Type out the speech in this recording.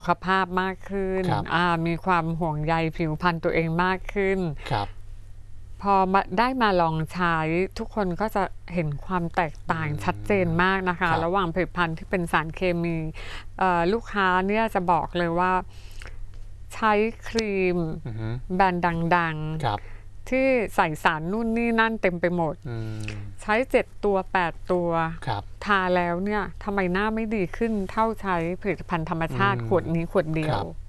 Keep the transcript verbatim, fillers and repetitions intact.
ขภาพมากขึ้นครับอ่า มีความห่วงใยผิวพรรณตัวเองมากขึ้นครับพอมา ได้มาลองใช้ ทุกคนก็จะเห็นความแตกต่างชัดเจนมากนะคะครับระหว่างผลิตภัณฑ์ที่เป็นสารเคมี เอ่อ ลูกค้าเนี่ยจะบอกเลยว่า ใช้ครีมอือฮึแบรนด์ดังครับๆ ที่ใส่สารนู่นนี่นั่นเต็มไปหมดอืมใช้ เจ็ด ตัว แปด ตัวครับทาแล้วเนี่ย ทำไมหน้าไม่ดีขึ้นเท่าใช้ผลิตภัณฑ์ธรรมชาติอืมขวดนี้ขวดเดีครยัวบ